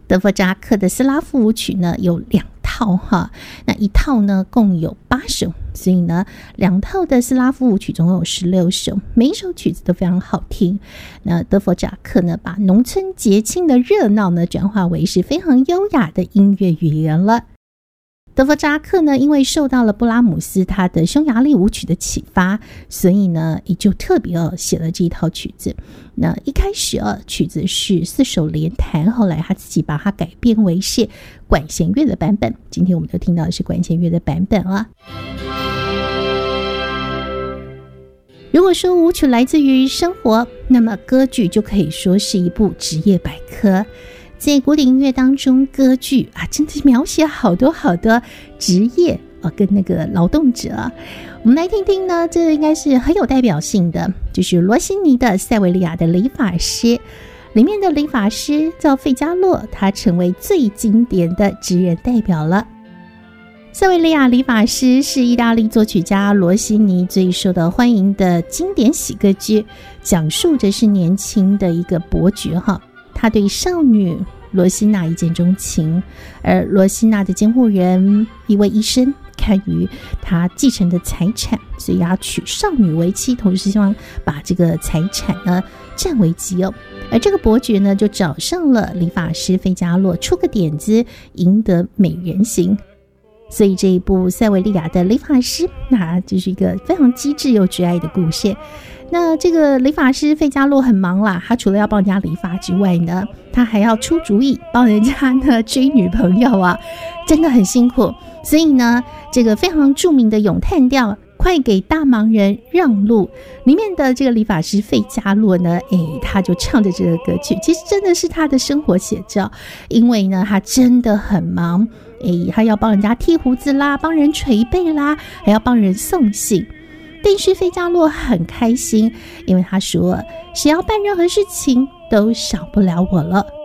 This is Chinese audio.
德弗扎克的斯拉夫舞曲呢有2套哈，那一套呢共有8首，所以呢2套的斯拉夫舞曲总共有16首，每一首曲子都非常好听。那德弗扎克呢把农村节庆的热闹呢转化为是非常优雅的音乐语言了。德弗扎克呢，因为受到了布拉姆斯他的匈牙利舞曲的启发，所以呢，也就特别写了这一套曲子。那一开始曲子是4手联弹，后来他自己把它改编为是管弦乐的版本。今天我们就听到的是管弦乐的版本了。如果说舞曲来自于生活，那么歌剧就可以说是一部职业百科。在古典音乐当中，歌剧真的描写好多职业跟那个劳动者。我们来听听呢，这应该是很有代表性的，就是罗西尼的《塞维利亚的理发师》里面的理发师叫费加洛，他成为最经典的职人代表了。塞维利亚理发师是意大利作曲家罗西尼最受到欢迎的经典喜歌剧，讲述着是年轻的一个伯爵他对少女罗西娜一见钟情，而罗西娜的监护人一位医生看于他继承的财产，所以要娶少女为妻，同时希望把这个财产呢占为己有。而这个伯爵呢就找上了理发师费加洛，出个点子赢得美人心。所以这一部塞维利亚的理发师，那就是一个非常机智又挚爱的故事。那这个理发师费加洛很忙啦，他除了要帮人家理发之外呢，他还要出主意帮人家呢追女朋友真的很辛苦。所以呢，这个非常著名的咏叹调快给大忙人让路里面的这个理发师费加洛呢，他就唱着这个歌曲，其实真的是他的生活写照。因为呢他真的很忙，他要帮人家剃胡子啦，帮人捶背啦，还要帮人送信。但是费加洛很开心，因为他说谁要办任何事情都少不了我了。